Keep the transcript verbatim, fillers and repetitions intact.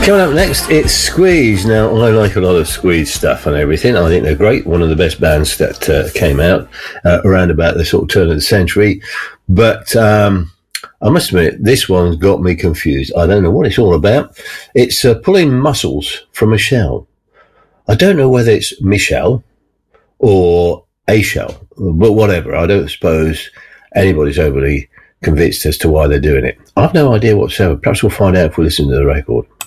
Coming up next, it's Squeeze. Now, I like a lot of Squeeze stuff and everything. I think they're great. One of the best bands that uh, came out uh, around about the sort of turn of the century. But um, I must admit, this one's got me confused. I don't know what it's all about. It's uh, Pulling Muscles from a Shell. I don't know whether it's Michelle or a shell, but whatever. I don't suppose anybody's overly convinced as to why they're doing it. I've no idea whatsoever. Perhaps we'll find out if we listen to the record.